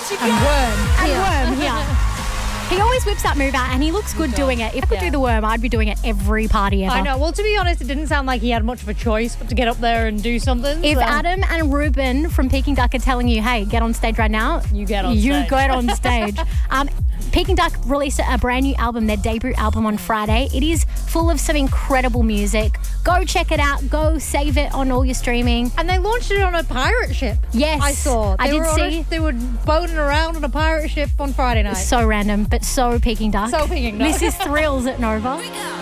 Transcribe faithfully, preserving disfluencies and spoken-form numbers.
And Worm. And here. Worm, yeah. He always whips that move out and he looks good doing it. If I could Yeah. do the Worm, I'd be doing it every party ever. I know. Well, to be honest, it didn't sound like he had much of a choice but to get up there and do something. If so Adam and Ruben from Peking Duck are telling you, hey, get on stage right now, You get on you stage. get on stage. um, Peking Duck released a brand new album, their debut album on Friday. It is full of some incredible music. Go check it out. Go save it on all your streaming. And they launched it on a pirate ship. Yes, I saw. They I did were on see. A, they were boating around on a pirate ship on Friday night. So random, but so Peking Duck. So Peking Duck. This is Thrills at Nova. Wake up.